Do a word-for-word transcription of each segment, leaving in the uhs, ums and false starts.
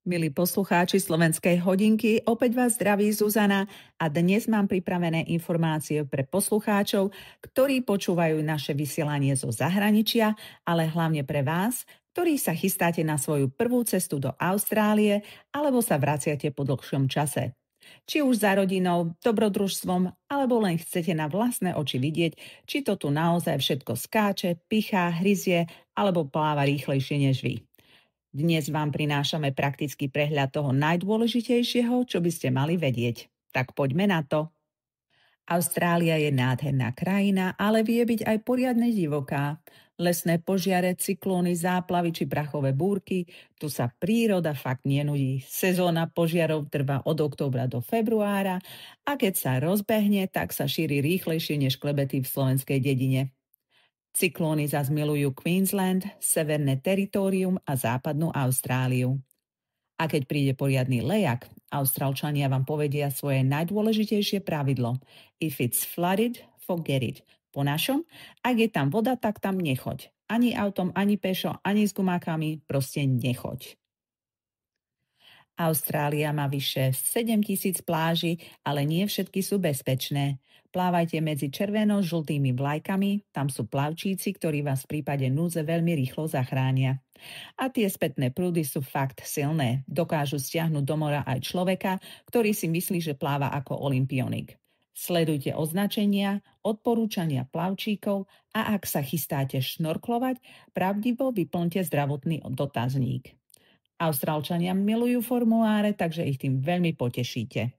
Milí poslucháči Slovenskej hodinky, opäť vás zdraví Zuzana a dnes mám pripravené informácie pre poslucháčov, ktorí počúvajú naše vysielanie zo zahraničia, ale hlavne pre vás, ktorí sa chystáte na svoju prvú cestu do Austrálie alebo sa vraciate po dlhšom čase. Či už za rodinou, dobrodružstvom, alebo len chcete na vlastné oči vidieť, či to tu naozaj všetko skáče, pichá, hryzie alebo pláva rýchlejšie než vy. Dnes vám prinášame praktický prehľad toho najdôležitejšieho, čo by ste mali vedieť. Tak poďme na to. Austrália je nádherná krajina, ale vie byť aj poriadne divoká. Lesné požiare, cyklóny, záplavy či prachové búrky, tu sa príroda fakt nenudí. Sezóna požiarov trvá od októbra do februára a keď sa rozbehne, tak sa šíri rýchlejšie než klebety v slovenskej dedine. Cyklóny zas milujú Queensland, Severné teritórium a západnú Austráliu. A keď príde poriadny lejak, Austrálčania vám povedia svoje najdôležitejšie pravidlo. If it's flooded, forget it. Po našom, ak je tam voda, tak tam nechoď. Ani autom, ani pešo, ani s gumákami, proste nechoď. Austrália má vyše sedemtisíc pláží, ale nie všetky sú bezpečné. Plávajte medzi červeno-žltými vlajkami, tam sú plavčíci, ktorí vás v prípade núdze veľmi rýchlo zachránia. A tie spätné prúdy sú fakt silné, dokážu stiahnuť do mora aj človeka, ktorý si myslí, že pláva ako olympionik. Sledujte označenia, odporúčania plavčíkov a ak sa chystáte šnorklovať, pravdivo vyplňte zdravotný dotazník. Austrálčania milujú formuláre, takže ich tým veľmi potešíte.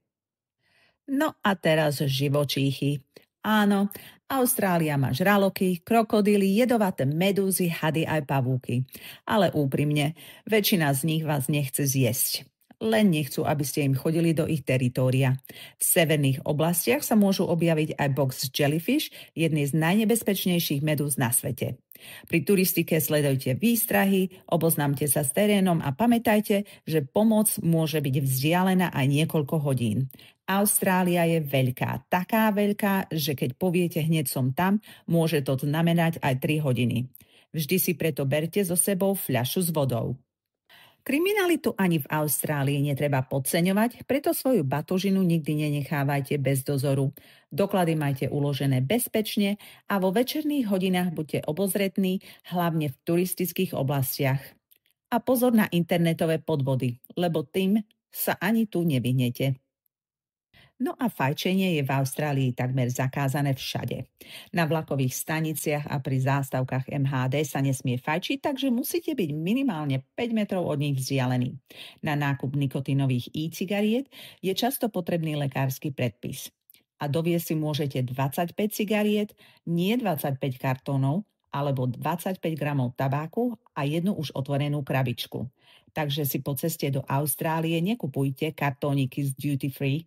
No a teraz živočíchy. Áno, Austrália má žraloky, krokodíly, jedovaté medúzy, hady aj pavúky. Ale úprimne, väčšina z nich vás nechce zjesť. Len nechcú, aby ste im chodili do ich teritória. V severných oblastiach sa môžu objaviť aj box jellyfish, jedný z najnebezpečnejších medúz na svete. Pri turistike sledujte výstrahy, oboznámte sa s terénom a pamätajte, že pomoc môže byť vzdialená aj niekoľko hodín. Austrália je veľká, taká veľká, že keď poviete hneď som tam, môže to znamenať aj tri hodiny. Vždy si preto berte so sebou fľašu s vodou. Kriminalitu ani v Austrálii netreba podceňovať, preto svoju batožinu nikdy nenechávajte bez dozoru. Doklady majte uložené bezpečne a vo večerných hodinách buďte obozretní, hlavne v turistických oblastiach. A pozor na internetové podvody, lebo tým sa ani tu nevyhnete. No a fajčenie je v Austrálii takmer zakázané všade. Na vlakových staniciach a pri zástavkách em há dé sa nesmie fajčiť, takže musíte byť minimálne päť metrov od nich vzdialení. Na nákup nikotínových e-cigariet je často potrebný lekársky predpis. A doviesť si môžete dvadsaťpäť cigariet, nie dvadsaťpäť kartónov, alebo dvadsaťpäť gramov tabáku a jednu už otvorenú krabičku. Takže si po ceste do Austrálie nekupujte kartóniky z duty free.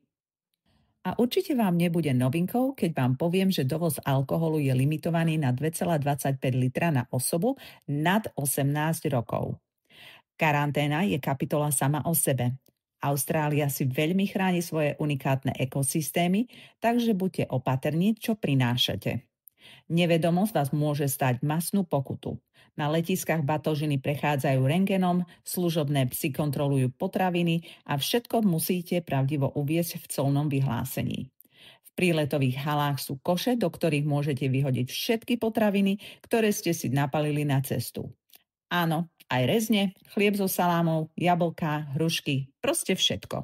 A určite vám nebude novinkou, keď vám poviem, že dovoz alkoholu je limitovaný na dva celé dvadsaťpäť litra na osobu nad osemnásť rokov. Karanténa je kapitola sama o sebe. Austrália si veľmi chráni svoje unikátne ekosystémy, takže buďte opatrní, čo prinášate. Nevedomosť vás môže stať masnú pokutu. Na letiskách batožiny prechádzajú rentgenom, služobné psy kontrolujú potraviny a všetko musíte pravdivo uviesť v colnom vyhlásení. V príletových halách sú koše, do ktorých môžete vyhodiť všetky potraviny, ktoré ste si napalili na cestu. Áno, aj rezne, chlieb so salámou, jablká, hrušky, proste všetko.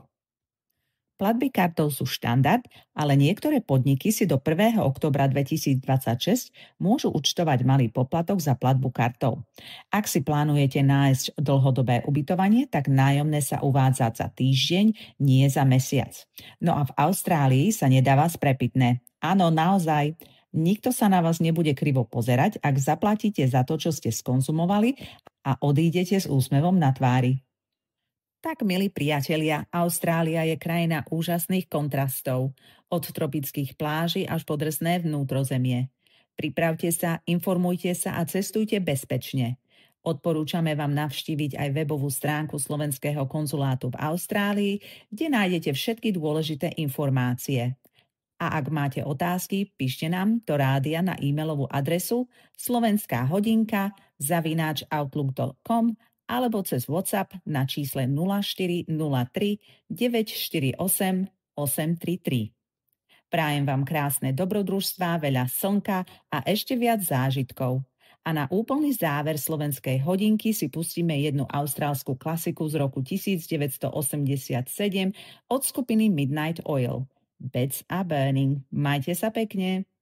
Platby kartou sú štandard, ale niektoré podniky si do prvého októbra dvetisícdvadsaťšesť môžu účtovať malý poplatok za platbu kartou. Ak si plánujete nájsť dlhodobé ubytovanie, tak nájomné sa uvádza za týždeň, nie za mesiac. No a v Austrálii sa nedáva sprepitné. Áno, naozaj, nikto sa na vás nebude krivo pozerať, ak zaplatíte za to, čo ste skonzumovali a odídete s úsmevom na tvári. Tak, milí priatelia, Austrália je krajina úžasných kontrastov, od tropických pláží až po drsné vnútrozemie. Pripravte sa, informujte sa a cestujte bezpečne. Odporúčame vám navštíviť aj webovú stránku Slovenského konzulátu v Austrálii, kde nájdete všetky dôležité informácie. A ak máte otázky, píšte nám do rádia na e-mailovú adresu slovenská hodinka zavináč outlook bodka com alebo cez WhatsApp na čísle nula štyri nula tri deväť štyri osem osem tri tri. Prajem vám krásne dobrodružstvá, veľa slnka a ešte viac zážitkov. A na úplný záver slovenskej hodinky si pustíme jednu austrálsku klasiku z roku devätnásťstoosemdesiatsedem od skupiny Midnight Oil. Beds are Burning. Majte sa pekne.